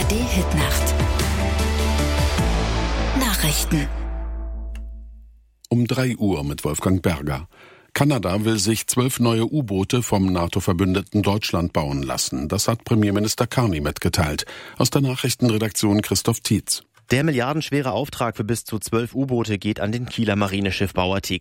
ARD-Hitnacht. Nachrichten. Um 3 Uhr mit Wolfgang Berger. Kanada will sich 12 neue U-Boote vom NATO-Verbündeten Deutschland bauen lassen. Das hat Premierminister Carney mitgeteilt. Aus der Nachrichtenredaktion Christoph Tietz. Der milliardenschwere Auftrag für bis zu 12 U-Boote geht an den Kieler Marineschiffbauer TK